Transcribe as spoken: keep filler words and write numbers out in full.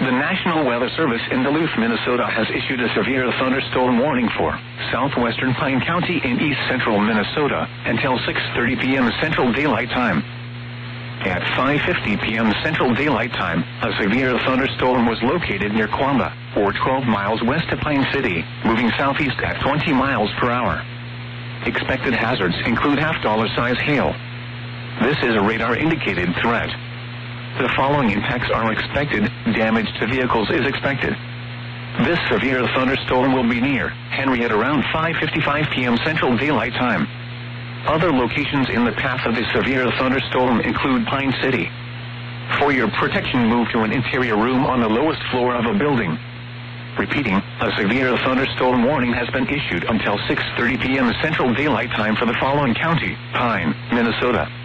The National Weather Service in Duluth, Minnesota has issued a severe thunderstorm warning for southwestern Pine County in east central Minnesota until six thirty p.m. Central Daylight Time. At five fifty p.m. Central Daylight Time, a severe thunderstorm was located near Quamba, or twelve miles west of Pine City, moving southeast at twenty miles per hour. Expected hazards include half-dollar size hail. This is a radar-indicated threat. The following impacts are expected. Damage to vehicles is expected. This severe thunderstorm will be near Henry at around five fifty-five p.m. Central Daylight Time. Other locations in the path of the severe thunderstorm include Pine City. For your protection, move to an interior room on the lowest floor of a building. Repeating, a severe thunderstorm warning has been issued until six thirty p.m. Central Daylight Time for the following county: Pine, Minnesota.